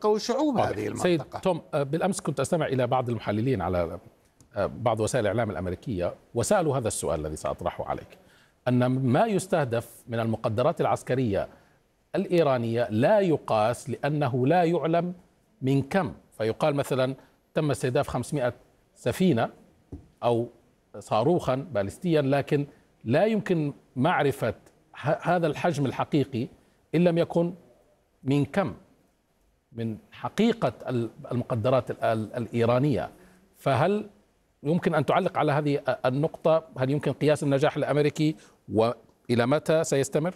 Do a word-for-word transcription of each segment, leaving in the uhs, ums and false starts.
المنطقة وشعوب هذه المنطقة. سيد توم، بالأمس كنت أستمع إلى بعض المحللين على بعض وسائل الإعلام الأمريكية، وسألوا هذا السؤال الذي سأطرحه عليك، أن ما يستهدف من المقدرات العسكرية الإيرانية لا يقاس لأنه لا يعلم من كم. فيقال مثلا تم استهداف خمسمائة سفينة أو صاروخا باليستيا، لكن لا يمكن معرفة هذا الحجم الحقيقي إن لم يكن من كم، من حقيقة المقدرات الإيرانية. فهل يمكن أن تعلق على هذه النقطة؟ هل يمكن قياس النجاح الأمريكي وإلى متى سيستمر؟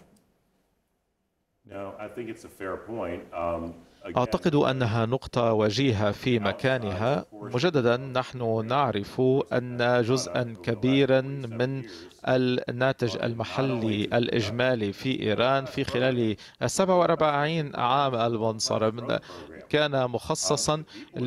أعتقد أنها نقطة وجيهة في مكانها. مجددا نحن نعرف أن جزءا كبيرا من الناتج المحلي الإجمالي في إيران في خلال السبع وأربعين عام المنصرم كان مخصصا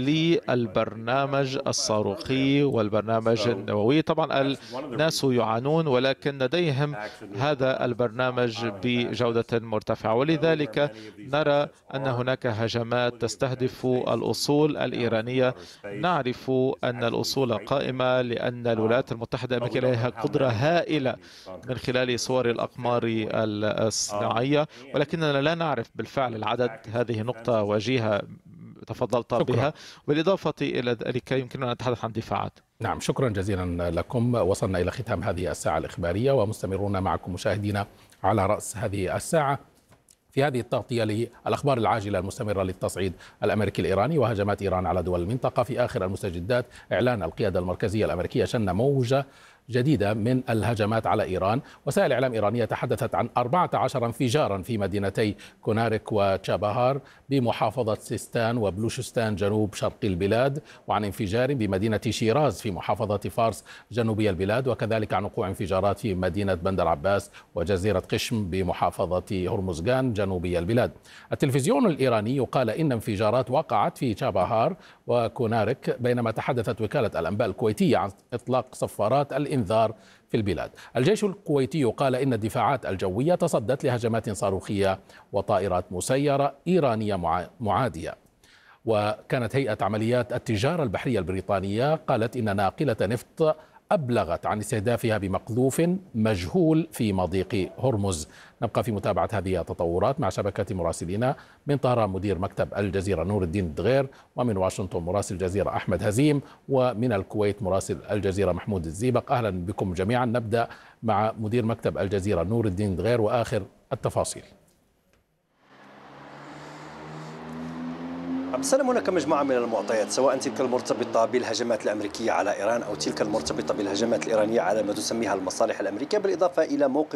للبرنامج الصاروخي والبرنامج النووي. طبعا الناس يعانون، ولكن لديهم هذا البرنامج بجودة مرتفعة، ولذلك نرى أن هناك هجمات تستهدف الأصول الإيرانية. نعرف أن الأصول قائمة لأن الولايات المتحدة الأمريكية لديها قدرة هائلة من خلال صور الأقمار الصناعية، ولكننا لا نعرف بالفعل العدد. هذه نقطة وجيهة تفضلت بها. بالإضافة إلى ذلك يمكننا أن نتحدث عن دفاعات. نعم، شكرا جزيلا لكم. وصلنا إلى ختام هذه الساعة الإخبارية، ومستمرون معكم مشاهدينا على رأس هذه الساعة في هذه التغطية للأخبار العاجلة المستمرة للتصعيد الأمريكي الإيراني وهجمات إيران على دول المنطقة. في آخر المستجدات إعلان القيادة المركزية الأمريكية شن موجة جديدة من الهجمات على إيران. وسائل إعلام إيرانية تحدثت عن أربعة عشر انفجارا في مدينتي كونارك وتشابهار بمحافظة سيستان وبلوشستان جنوب شرق البلاد، وعن انفجار بمدينة شيراز في محافظة فارس جنوبي البلاد، وكذلك عن وقوع انفجارات في مدينة بندر عباس وجزيرة قشم بمحافظة هرمزغان جنوبي البلاد. التلفزيون الإيراني قال إن انفجارات وقعت في تشابهار وكونارك، بينما تحدثت وكالة الأنباء الكويتية عن إطلاق صفارات الإنذار في البلاد. الجيش الكويتي قال إن الدفاعات الجوية تصدت لهجمات صاروخية وطائرات مسيرة إيرانية معادية. وكانت هيئة عمليات التجارة البحرية البريطانية قالت إن ناقلة نفط أبلغت عن استهدافها بمقذوف مجهول في مضيق هرمز. نبقى في متابعة هذه التطورات مع شبكة مراسلينا. من طهران مدير مكتب الجزيرة نور الدين الدغير، ومن واشنطن مراسل الجزيرة أحمد هزيم، ومن الكويت مراسل الجزيرة محمود الزيبق. أهلا بكم جميعا. نبدأ مع مدير مكتب الجزيرة نور الدين الدغير وآخر التفاصيل. عبد السلام، هناك مجموعة من المعطيات، سواء تلك المرتبطة بالهجمات الأمريكية على إيران أو تلك المرتبطة بالهجمات الإيرانية على ما تسميها المصالح الأمريكية، بالإضافة إلى موقف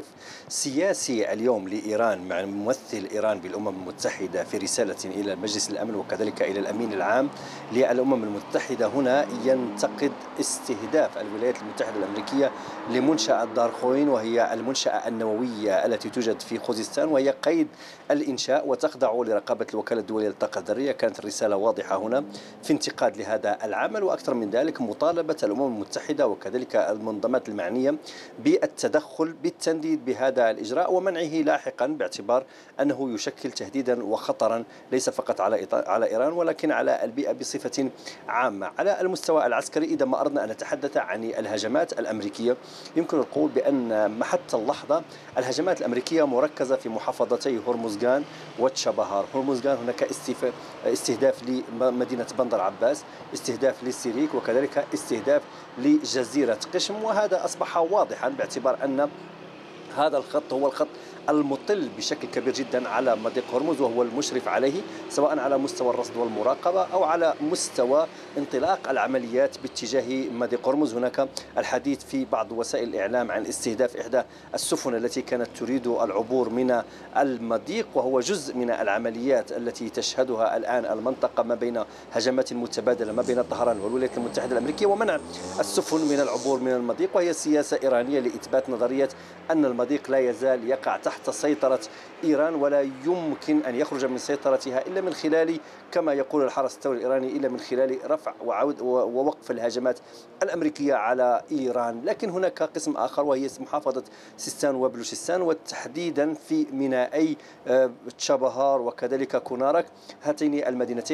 سياسي اليوم لإيران مع ممثل إيران بالأمم المتحدة في رسالة إلى مجلس الأمن وكذلك إلى الأمين العام للأمم المتحدة. هنا ينتقد استهداف الولايات المتحدة الأمريكية لمنشأة دارخوين، وهي المنشأة النووية التي توجد في خوزستان، وهي قيد الإنشاء وتخضع لرقابة الوكالة الدولية للطاقة الذرية. كانت الرسالة واضحة هنا في انتقاد لهذا العمل، وأكثر من ذلك مطالبة الأمم المتحدة وكذلك المنظمات المعنية بالتدخل بالتنديد بهذا الإجراء ومنعه لاحقا، باعتبار أنه يشكل تهديدا وخطرا ليس فقط على على إيران ولكن على البيئة بصفة عامة. على المستوى العسكري، إذا ما أردنا أن نتحدث عن الهجمات الأمريكية، يمكن القول بأن حتى اللحظة الهجمات الأمريكية مركزة في محافظتي هرمزغان وتشابهار. هرمزغان هناك استهداف لمدينة بندر عباس، استهداف للسيريك، وكذلك استهداف لجزيرة قشم. وهذا أصبح واضحا باعتبار أن هذا الخط هو الخط المطل بشكل كبير جدا على مضيق هرمز، وهو المشرف عليه سواء على مستوى الرصد والمراقبة أو على مستوى انطلاق العمليات باتجاه مضيق هرمز. هناك الحديث في بعض وسائل الإعلام عن استهداف إحدى السفن التي كانت تريد العبور من المضيق، وهو جزء من العمليات التي تشهدها الآن المنطقة ما بين هجمات متبادلة ما بين طهران والولايات المتحدة الأمريكية ومنع السفن من العبور من المضيق. وهي سياسة إيرانية لإثبات نظرية أن المضيق لا يزال يقع تحت سيطرة إيران، ولا يمكن أن يخرج من سيطرتها إلا من خلال، كما يقول الحرس الثوري الإيراني، إلا من خلال رفع وعود ووقف الهجمات الأمريكية على إيران. لكن هناك قسم آخر وهي محافظة سيستان وبلوشستان، وتحديدا في مينائي تشابهار وكذلك كونارك، هاتين المدينتين